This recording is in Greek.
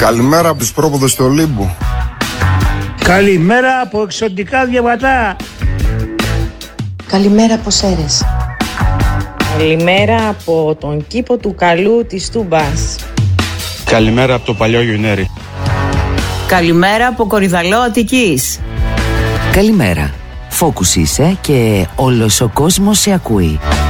Καλημέρα από τους πρόποδες του Ολύμπου. Καλημέρα από εξωτικά διαβατά. Καλημέρα από Σέρες. Καλημέρα από τον κήπο του Καλού της Τούμπας. Καλημέρα από το παλιό Γιουνέρι. Καλημέρα από Κορυδαλό Αττικής. Καλημέρα. Φόκους είσαι και όλος ο κόσμος σε ακούει.